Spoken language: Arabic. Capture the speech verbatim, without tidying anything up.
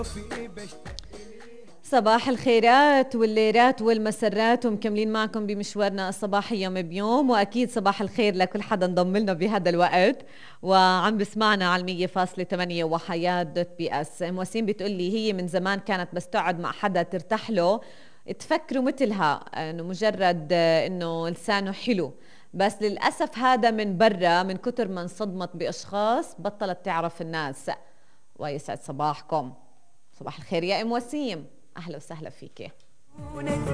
صباح الخيرات والليرات والمسرات، ومكملين معكم بمشوارنا الصباحي يوم بيوم، واكيد صباح الخير لكل حدا انضم لنا بهذا الوقت وعم بسمعنا على المية فاصلة ثمانية وحياة دوت بي اس. ام وسيم بتقول لي هي من زمان كانت بس تقعد مع حدا ترتاح له تفكروا مثلها انه مجرد انه لسانه حلو، بس للاسف هذا من برا من كتر ما انصدمت باشخاص بطلت تعرف الناس. ويسعد صباحكم. صباح الخير يا ام وسيم، اهلا وسهلا فيكي.